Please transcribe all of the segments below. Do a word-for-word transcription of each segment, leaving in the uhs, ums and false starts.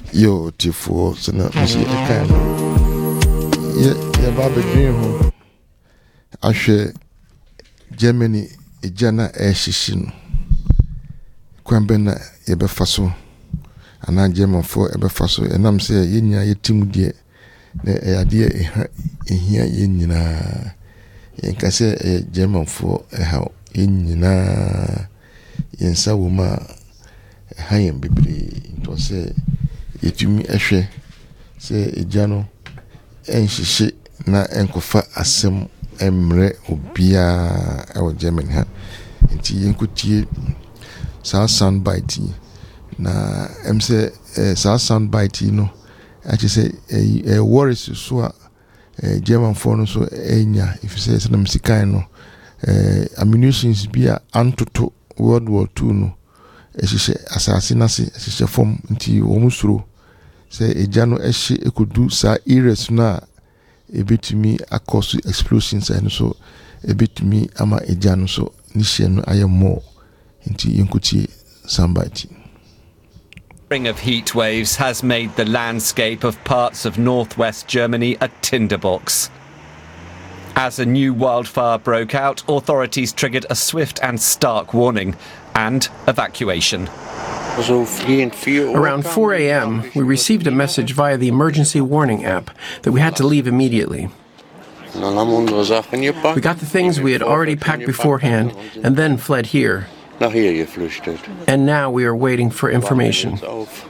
Yo, Tifo, so now, see, I can't. Yeah, yeah, Baba Dream home. I share Germany, a Jana air shishin. Quambena, Ebe Faso, and I German for Ebe Faso, and I'm saying, Yinya, ye team dear, the idea in here, Yina. You can say a German for a how in na in Sawuma high and baby to say it to me a share say a jano and she na encofa asem emre obia our German ha nti yenkutie sa sound bite na em say sa sound bite no actually say a worries so a German for no so enya if you say some sikai no eh ammunitions bia antoto World War Two no ehye assassinasi ehye form nti omusuro say ejano ehye ekodu sa eras na ebetumi akosu explosions and so ebetumi ama ejano so nishe no ayemo nti yenkuti somebody. The string of heat waves has made the landscape of parts of northwest Germany a tinderbox. As a new wildfire broke out, authorities triggered a swift and stark warning and evacuation. Around four a.m., we received a message via the emergency warning app that we had to leave immediately. We got the things we had already packed beforehand and then fled here. And now we are waiting for information.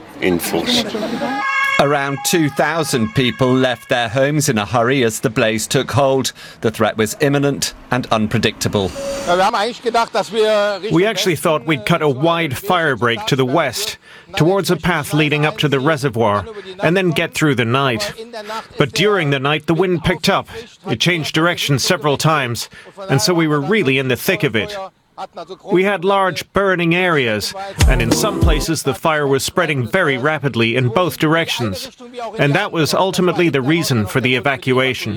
Around two thousand people left their homes in a hurry as the blaze took hold. The threat was imminent and unpredictable. We actually thought we'd cut a wide fire break to the west, towards a path leading up to the reservoir, and then get through the night. But during the night, the wind picked up. It changed direction several times, and so we were really in the thick of it. We had large burning areas, and in some places the fire was spreading very rapidly in both directions. And that was ultimately the reason for the evacuation.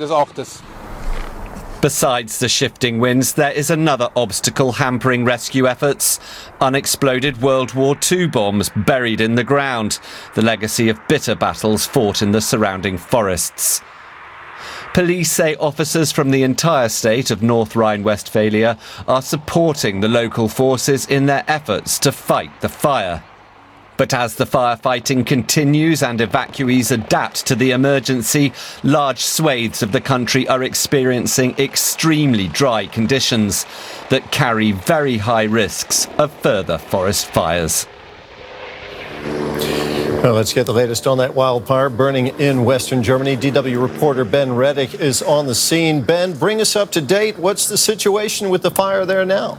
Besides the shifting winds, there is another obstacle hampering rescue efforts. Unexploded World War Two bombs buried in the ground, the legacy of bitter battles fought in the surrounding forests. Police say officers from the entire state of North Rhine-Westphalia are supporting the local forces in their efforts to fight the fire. But as the firefighting continues and evacuees adapt to the emergency, large swathes of the country are experiencing extremely dry conditions that carry very high risks of further forest fires. Well, let's get the latest on that wildfire burning in western Germany. D W reporter Ben Reddick is on the scene. Ben, bring us up to date. What's the situation with the fire there now?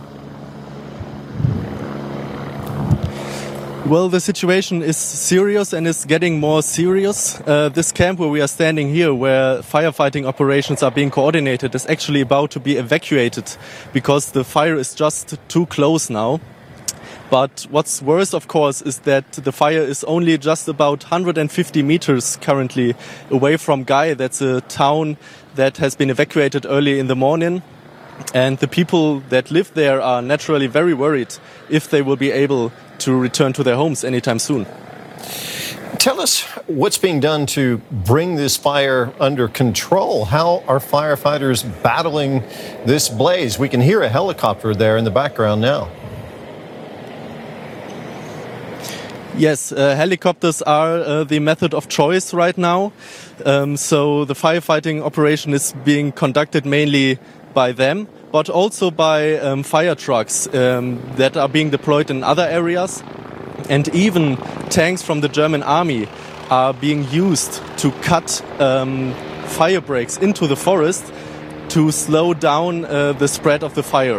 Well, the situation is serious and is getting more serious. Uh, this camp where we are standing here, where firefighting operations are being coordinated, is actually about to be evacuated because the fire is just too close now. But what's worse, of course, is that the fire is only just about one hundred fifty meters currently away from Gai. That's a town that has been evacuated early in the morning. And the people that live there are naturally very worried if they will be able to return to their homes anytime soon. Tell us what's being done to bring this fire under control. How are firefighters battling this blaze? We can hear a helicopter there in the background now. Yes, uh, helicopters are uh, the method of choice right now. Um, so the firefighting operation is being conducted mainly by them, but also by um, fire trucks um, that are being deployed in other areas. And even tanks from the German army are being used to cut um, fire breaks into the forest to slow down uh, the spread of the fire.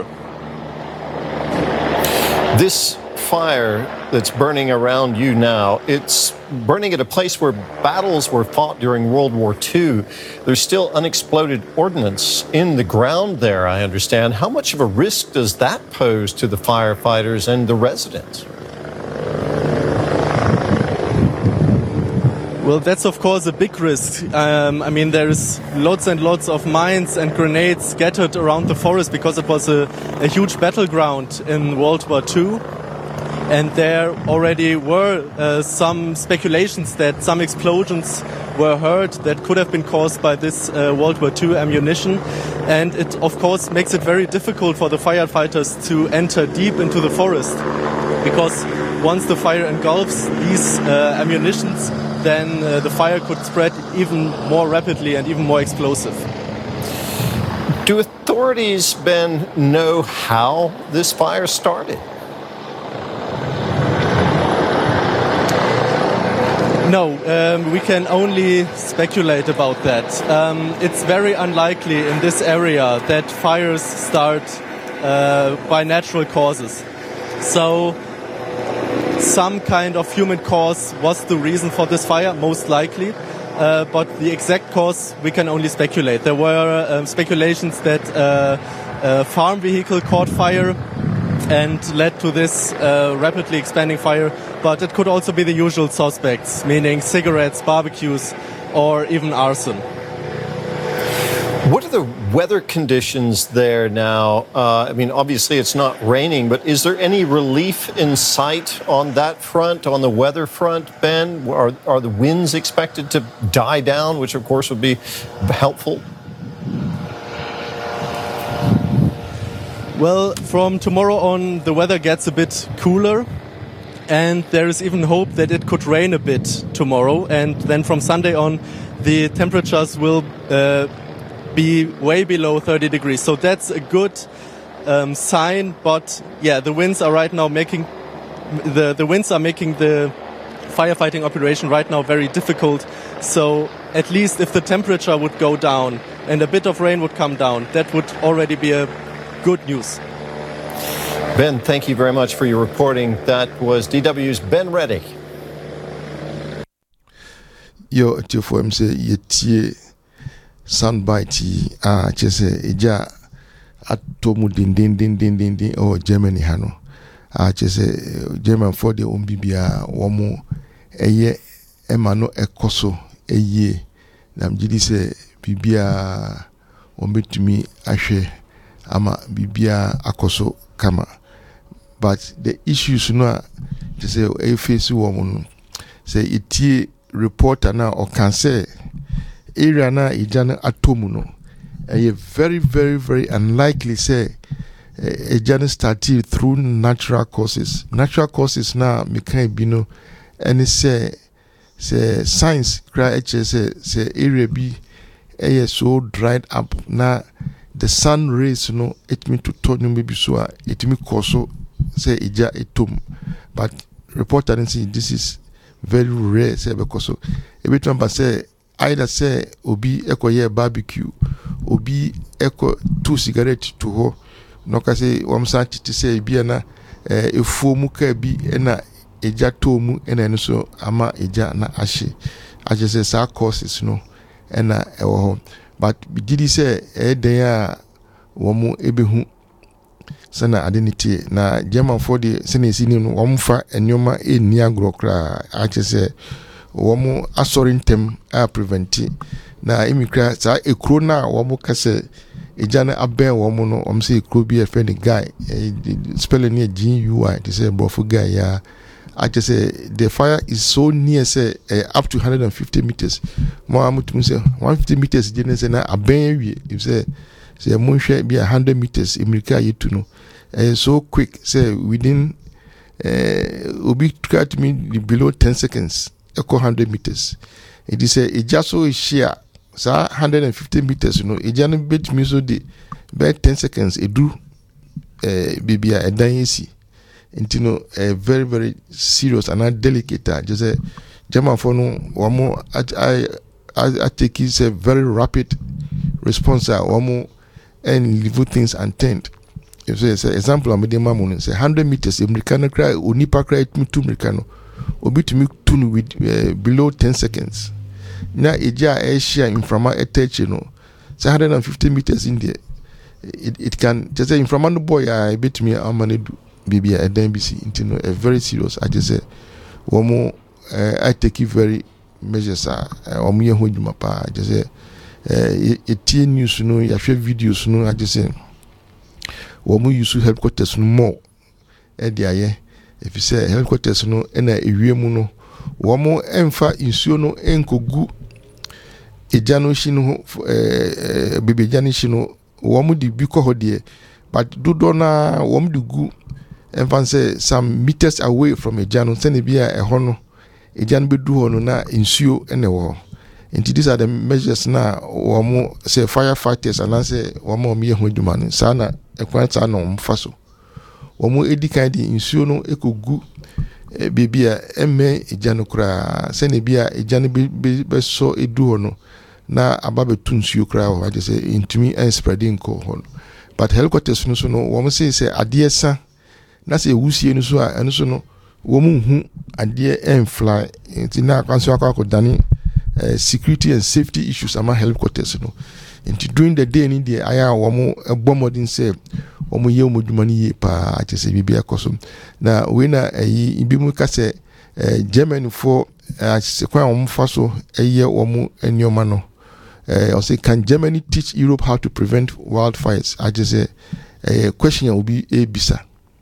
This fire that's burning around you now, it's burning at a place where battles were fought during World War Two. There's still unexploded ordnance in the ground there, I understand. How much of a risk does that pose to the firefighters and the residents? Well, that's of course a big risk. Um, I mean, there's lots and lots of mines and grenades scattered around the forest because it was a, a huge battleground in World War Two. And there already were uh, some speculations that some explosions were heard that could have been caused by this uh, World War Two ammunition. And it, of course, makes it very difficult for the firefighters to enter deep into the forest, because once the fire engulfs these uh, ammunitions, then uh, the fire could spread even more rapidly and even more explosive. Do authorities, Ben, know how this fire started? No, um, we can only speculate about that. Um, it's very unlikely in this area that fires start uh, by natural causes. So some kind of human cause was the reason for this fire, most likely. Uh, but the exact cause, we can only speculate. There were um, speculations that uh, a farm vehicle caught fire and led to this uh, rapidly expanding fire. But it could also be the usual suspects, meaning cigarettes, barbecues, or even arson. What are the weather conditions there now? Uh, I mean, obviously it's not raining, but is there any relief in sight on that front, on the weather front, Ben? Are, are the winds expected to die down, which of course would be helpful? Well, from tomorrow on, the weather gets a bit cooler. And there is even hope that it could rain a bit tomorrow. And then from Sunday on, the temperatures will uh, be way below thirty degrees. So that's a good um, sign. But yeah, the winds are right now making the the winds are making the firefighting operation right now very difficult. So at least if the temperature would go down and a bit of rain would come down, that would already be a good news. Ben, thank you very much for your reporting. That was D W's Ben Reddy. Yo, to for him say ye soundbite ah chese eja atomu din din din din din din oh Germany hano ah chese German for the ombibia womo eye emano ekoso eye nam gidi se bibia ombetumi ahwe ama bibia akoso kama. But the issues no to say a face woman say it reporter now or can say area na ijana atomu no a very very very unlikely say a journey started through natural causes. Natural causes now me can be no any say say science cry say say area be a so dried up na the sun rays no it mean to turn maybe so it me cause say ija etum, but reporter didn't say this is very rare say because so every time I say either say obi ekoye barbecue obi eko two cigarette to ho no ka say wam sa titi say bia na efuo mu ka bi na eja to mu na no so ama eja na ahye ahye say sa courses no na ewo ho, but did say e den a womu ebehu sana identity na German for the senesi ni no womfa enyoma eni agro kra ache se womu asorentem a preventi na emikra sa ekro na womu kase ejana aben womu no om se ekro bi e friend guy spelling near G U I to say bofu guy ya ache se the fire is so near say uh, up to one hundred fifty meters mo amutum say one hundred fifty meters jene say na aben wi if say say mo hwe bi one hundred meters emikra yetu no uh, so quick say within uh, obi try to me below ten seconds echo one hundred meters it is a it just so share so one hundred fifty meters you know it just bet me so the by ten seconds e do uh, baby a dan yesi you know uh, very very serious and not delicate just a German for no one more I I I take is a very rapid response one more and leave things untended. If say say example am dey mamu say one hundred meters American cry onipa cry two American obi to me tune with uh, below ten seconds. Now eja e share inframa attach you know say one hundred fifty meters in there it it can just say inframa no boy I bet me amane do baby a den B C you know a very serious I just say one more uh, I take it very measures are one year ho djuma pa just say uh, it news no ya share videos no I just say womu use headquarters no more e dia ye if you say helicopters no ena ewiemu no womo emfa insuo no enkogu ejano hyi no eh bebejane hyi no womo di bi ko hodie but dodo na womo di gu emfa say some meters away from ejano sene bia eho no ejano bedu ho no na insuo ene wo. And these are the measures now womo say firefighters and say womo me ho dwuma no sana ekwanta na omfaso womo edi kan di insuo no ekogu bebia emme ejano kura sene bia ejano be so edu ho no na ababe tunsuo kura ho ade say intimi and spreading ko ho but helicopters no so no womo say say ade sa na say ewusie no so a eno so no womo hu ade en fly ntina kwanso akwa dani Uh, security and safety issues among helicopters, you know. And during the day, in the aya, womo a bomb say, womo ye womo dumani pa ati se bibia kosom. Na wena eh ibimu kase Germany for se kwa womo faso eye womo enyoma no. I say, can Germany teach Europe how to prevent wildfires? I just say a question will be a bisa.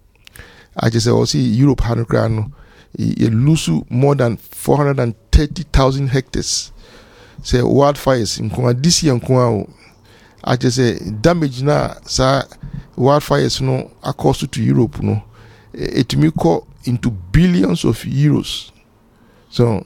I just say, I see Europe hanu krano. You lose more than four hundred thirty thousand hectares. Say wildfires in Kwa this year in Kwa. I just say damage na sa wildfires no across to Europe no. It may go into billions of euros. So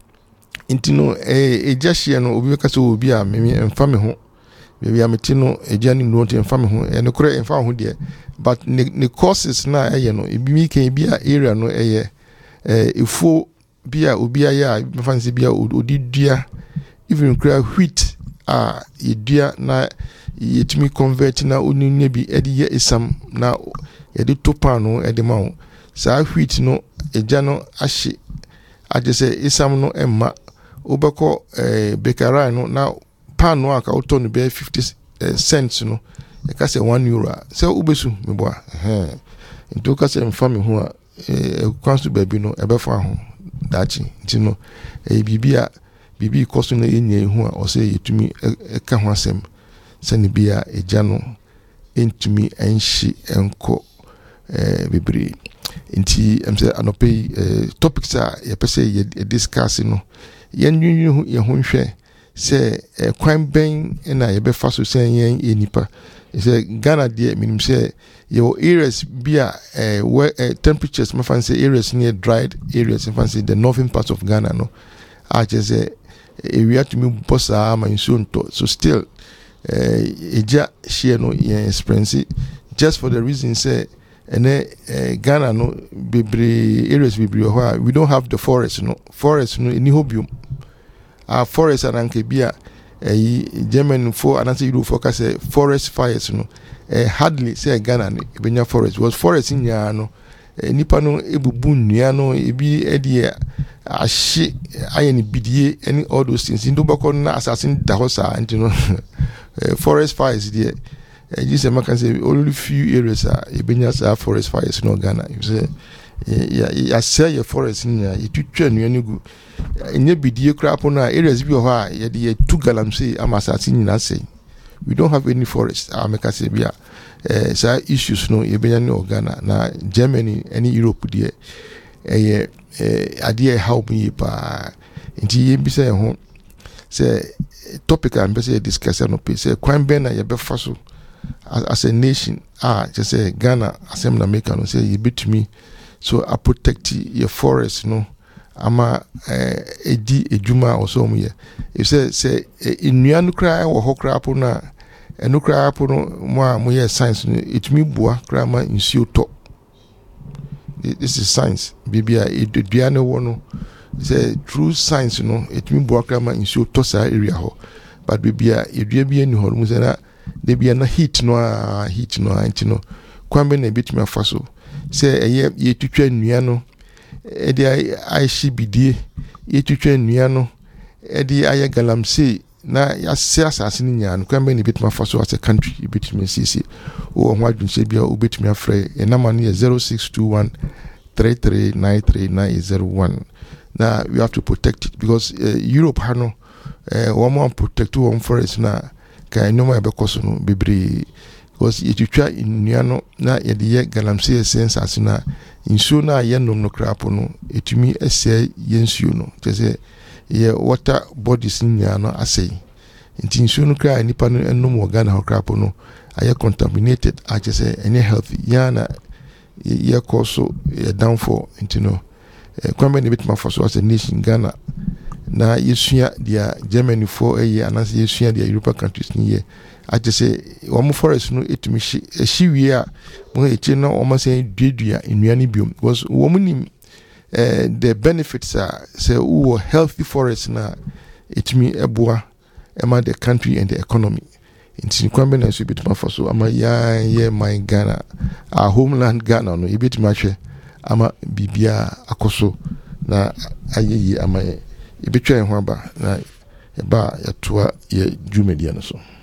into no a just year no obi kaso obi a me emfa me ho. Maybe am tino a journey no to emfa me ho and no kure emfa ho there. But the causes na eh no ebi mi kan bi a area no eh eh ifo bia obia ya fancy bia odidua even cry wheat ah yedua na yetimi convert na onunye bi ede ye esam na yede topa no ede ma wo sa wheat no eja no ahye age se esam no emma obeko eh bakery no na pan no aka auto no be fifty cents no e ka se one euro se ubesu meboa eh nto ka se mfa me ho a eh kwanso baby no ebefa ho dachi ntino e bibia bibi koso na enye hu a o se yetumi eka ho asem sane bia eja no entumi enhyi enko eh bibiri nti em se anope topics a ye pese ye discuss no yenwunwu ye ho hwe se kwan ben na ye be fa so sen yen enipa se Ghana de minim se your areas bia eh where uh, temperatures my fancy areas near dried areas in fancy the northern parts of Ghana no I just say area to me bossa ma insunto so still eh eja share no experience just for the reason say and uh, Ghana no bebre areas bebre ho we don't have the forest no forest no any hobium our forest aranke bia eh German for ananse you focus forest fires no eh hardly say Ghana benya forest was forest in ya no eh, nipa no ebubu nnua no ebi ede ahye ayeni bidie any all those things ndo bako na assassin da hosa anti no forest fires there eh you say man can say only few areas are ebenya sa forest fires no Ghana you say ya ya say your forest in ya itutwa nnua ni gu enye bidie krapo na areas bi ho a ye de two galamsey am assassin nyina say we don't have any forest ameka say bia eh sa issues no ebenya no Ghana na Germany any Europe there eh eh ade help me pa nti yembi say ho say topic am be say discuss no pe say kwan ben na ye be faso as a nation ah just say Ghana asem na make no say you bit me so I protect your forest no ama eh edi ejuma also mu ye if say say nnua no kra wo ho kra po na eno kra po no mo a mo ye science no etumi bua kra ma nsuo to this is science bibia edua no wo no say true science no etumi bua kra ma nsuo to sa area ho but bibia edua bia ni ho mu say na de bia na heat no a heat no anti no kwambe na bitumi afaso say eye yetutwa nnua no edi aishi bidie yetutwa nnua no edi aye galamsey na ya se asase ni nya no kwambe ni bituma faso as a country bitumi sisi o ho adwunse bia o bitumi afre e number no zero six two one three three nine three nine zero one. Now we have to protect it because uh, Europe hano uh, one more protect one forest na kai no ma be koso no bebre because yɛtwitwa nnua no na yɛde yɛ galamsey essence asena nsuo na yɛ nom no krapo no etumi ɛsɛ yɛ nsuo no kyerɛ yɛ water bodies nnua no asɛe nti nsuo no kra nipa no enom wɔ Ghana ho krapo no ayɛ contaminated a kyerɛ sɛ ɛnyɛ healthy yana yɛ kɔ so yɛ down for nti no kwamba ne bitma for so as a nation Ghana na yesua dia Germany for a year anase yesua dia European countries ni ye ate se wo forest no etumi hye hye a mo eche na o ma se duadua enuane biom because wo nim eh the benefits are say wo healthy forest na etumi eboa ema the country and the economy nti kwamba na so bitma for so ama ya ye my Ghana our homeland Ghana no ebituma hwe ama bibia akoso na ayeyi ama ibetwa ho aba na eba yatoa ye dwumadia no so